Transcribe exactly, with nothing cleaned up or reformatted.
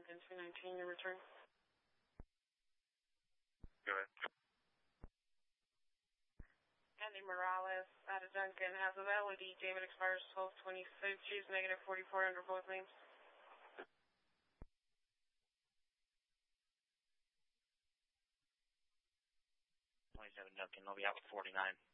Duncan two nineteen, your return. Go ahead. Andy Morales out of Duncan has a valid E. David expires twelve twenty-six. Choose negative forty-four under both names. twenty-seven Duncan, I'll be out with forty-nine.